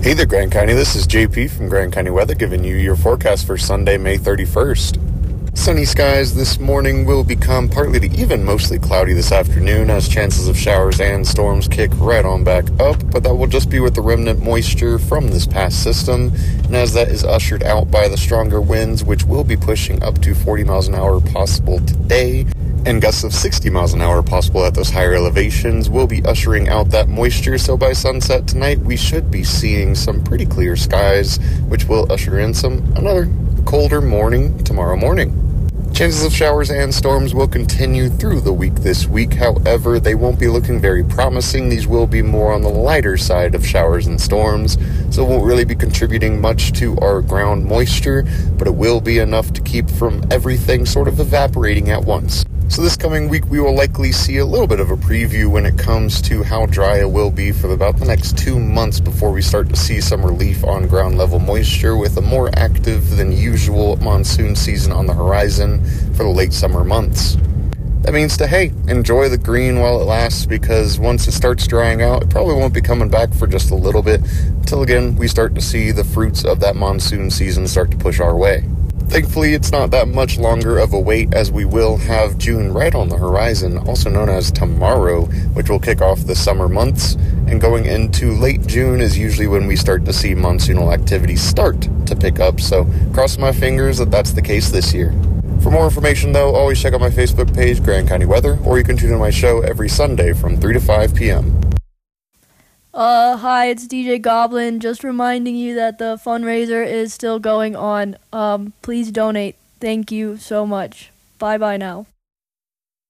Hey there, Grand County. This is JP from Grand County Weather giving you your forecast for Sunday, May 31st. Sunny skies this morning will become partly to even mostly cloudy this afternoon as chances of showers and storms kick right on back up, but that will just be with the remnant moisture from this past system, and as that is ushered out by the stronger winds, which will be pushing up to 40 miles an hour possible today, and gusts of 60 miles an hour possible at those higher elevations, will be ushering out that moisture. So by sunset tonight, we should be seeing some pretty clear skies, which will usher in another colder morning tomorrow morning. Chances of showers and storms will continue through the week this week. However, they won't be looking very promising. These will be more on the lighter side of showers and storms, so it won't really be contributing much to our ground moisture, but it will be enough to keep from everything sort of evaporating at once. So this coming week, we will likely see a little bit of a preview when it comes to how dry it will be for about the next 2 months before we start to see some relief on ground level moisture with a more active than usual monsoon season on the horizon for the late summer months. That means enjoy the green while it lasts, because once it starts drying out, it probably won't be coming back for just a little bit until again we start to see the fruits of that monsoon season start to push our way. Thankfully, it's not that much longer of a wait, as we will have June right on the horizon, also known as tomorrow, which will kick off the summer months. And going into late June is usually when we start to see monsoonal activity start to pick up. So cross my fingers that that's the case this year. For more information, though, always check out my Facebook page, Grand County Weather, or you can tune in my show every Sunday from 3 to 5 p.m. Hi, it's DJ Goblin. Just reminding you that the fundraiser is still going on. Please donate. Thank you so much. Bye-bye now.